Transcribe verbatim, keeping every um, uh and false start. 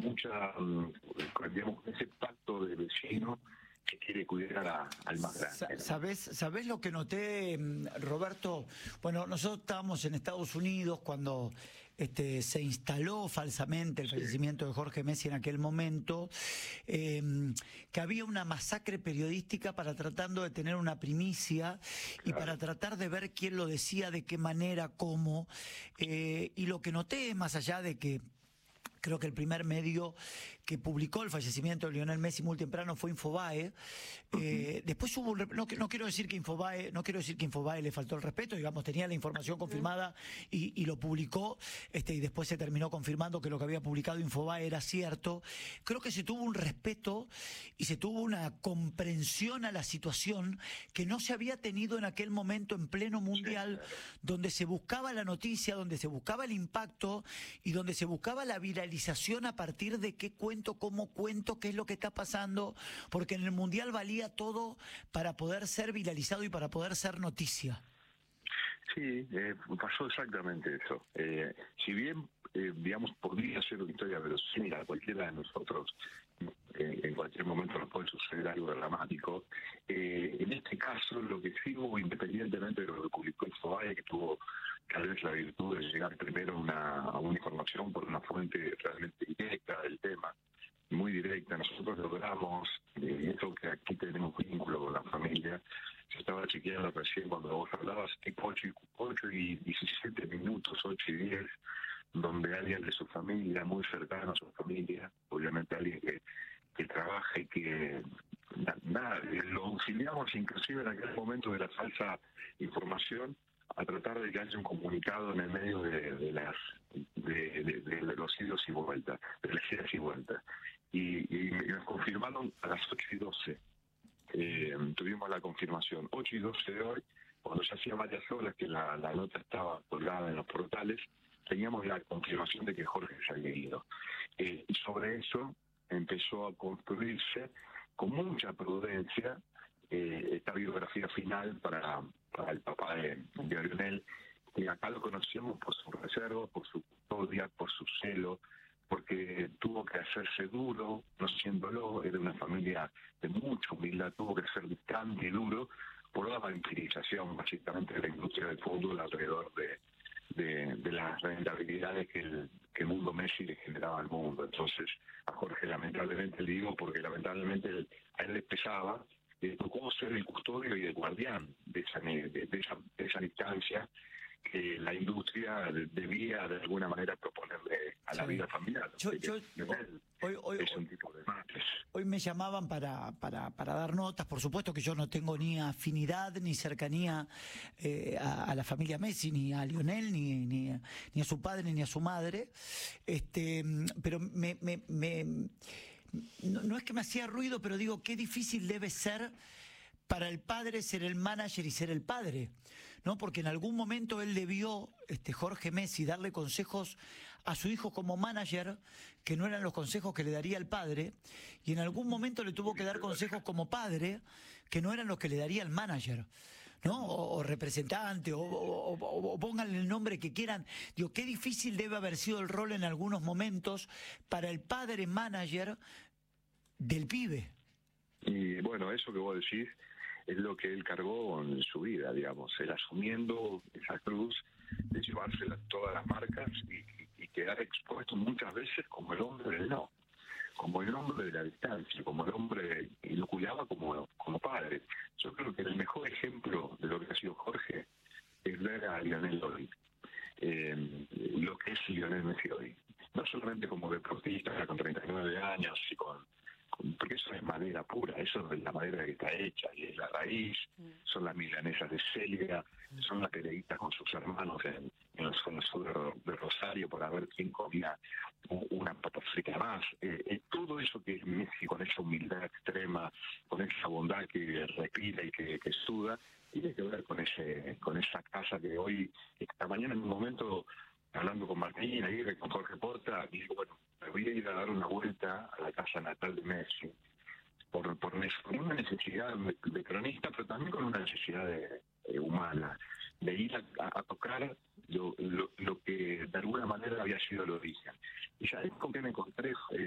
mucha, um, digamos, ese pacto de vecino que quiere cuidar a, al más grande, ¿no? ¿Sabés, ¿Sabés lo que noté, Roberto? Bueno, nosotros estábamos en Estados Unidos cuando este, se instaló falsamente el fallecimiento de Jorge Messi en aquel momento, eh, que había una masacre periodística para tratando de tener una primicia y Claro. para tratar de ver quién lo decía, de qué manera, cómo. Eh, y lo que noté, más allá de que creo que el primer medio que publicó el fallecimiento de Lionel Messi muy temprano fue Infobae. Eh, uh-huh. Después hubo un, no, no quiero decir que Infobae, no quiero decir que Infobae le faltó el respeto, digamos, tenía la información confirmada y, y lo publicó, este, y después se terminó confirmando que lo que había publicado Infobae era cierto. Creo que se tuvo un respeto y se tuvo una comprensión a la situación que no se había tenido en aquel momento en pleno mundial, donde se buscaba la noticia, donde se buscaba el impacto y donde se buscaba la viralidad a partir de qué cuento, cómo cuento, qué es lo que está pasando, porque en el Mundial valía todo para poder ser viralizado y para poder ser noticia. Sí, eh, pasó exactamente eso. Eh, si bien, eh, digamos, podría ser una historia verosímil a cualquiera de nosotros, eh, en cualquier momento nos puede suceder algo dramático, eh, en este caso lo que sí hubo, independientemente de lo que publicó Infobae, que tuvo tal vez la virtud de llegar primero a una, a una información por una fuente realmente directa del tema, muy directa. Nosotros logramos, eh, eso que aquí tenemos vínculo con la familia, se estaba chequeando recién cuando vos hablabas, tipo ocho y diecisiete minutos, ocho y diez, donde alguien de su familia, muy cercano a su familia, obviamente alguien que, que trabaja y que nada, lo auxiliamos inclusive en aquel momento de la falsa información, a tratar de que haya un comunicado en el medio de, de las de, de, de los idos y vueltas, de las idas y vueltas. Y, y nos confirmaron a las ocho y doce. Eh, tuvimos la confirmación. ocho y doce de hoy, cuando ya hacía varias horas que la, la nota estaba colgada en los portales, teníamos la confirmación de que Jorge se había ido. Eh, y sobre eso empezó a construirse con mucha prudencia Eh, esta biografía final para, para el papá de, de Lionel, que acá lo conocemos por su reserva, por su custodia, por su celo, porque tuvo que hacerse duro, no siéndolo, era una familia de mucha humildad, tuvo que ser distante y duro por la vampirización básicamente de la industria del fútbol alrededor de, de, de las rentabilidades que el, que el mundo Messi le generaba al mundo. Entonces a Jorge lamentablemente le digo, porque lamentablemente él, a él le pesaba, le tocó ser el custodio y el guardián de esa, de, de esa, de esa distancia que la industria debía de alguna manera proponerle a la sí. vida familiar. Yo, yo, hoy, hoy, es un tipo de mates. Hoy me llamaban para, para, para dar notas, por supuesto que yo no tengo ni afinidad ni cercanía eh, a, a la familia Messi, ni a Lionel, ni, ni, a, ni a su padre, ni a su madre, este, pero me... me, me No, no es que me hacía ruido, pero digo, qué difícil debe ser para el padre ser el manager y ser el padre, ¿no? Porque en algún momento él debió, este Jorge Messi, darle consejos a su hijo como manager, que no eran los consejos que le daría el padre, y en algún momento le tuvo que dar consejos como padre, que no eran los que le daría el manager, ¿no? O, o representante, o, o, o, o pónganle el nombre que quieran. Digo, qué difícil debe haber sido el rol en algunos momentos para el padre manager del pibe. Y bueno, eso que vos decís es lo que él cargó en su vida, digamos, él asumiendo esa cruz de llevársela a todas las marcas y, y, y quedar expuesto muchas veces como el hombre del no, como el hombre de la distancia, como el hombre, y lo cuidaba como, como padre. Yo creo que el mejor ejemplo de lo que ha sido Jorge es ver a Lionel hoy, eh, lo que es Lionel Messi hoy, no solamente como deportista con treinta y nueve años y con porque eso es madera pura, eso es la madera que está hecha y es la raíz, son las milanesas de Celia, son las peleitas con sus hermanos en, en la zona sur de, de Rosario para ver quién comía una papa frita más. Eh, eh, todo eso que es Messi, con esa humildad extrema, con esa bondad que respira y que, que suda, tiene que ver con ese con esa casa que hoy, esta mañana en un momento, hablando con Martín, ahí con Jorge Porta, y digo, bueno, me voy a ir a dar una vuelta a la casa natal de Messi, por, por, por una necesidad de cronista, pero también con una necesidad de, de humana, de ir a, a, a tocar lo, lo, lo que de alguna manera había sido el origen. ¿Y sabés con qué me encontré? Eh,